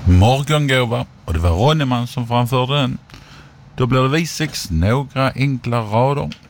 Morgongåva, och det var Ronneman som framförde den. Då blir det V6 några enkla rader.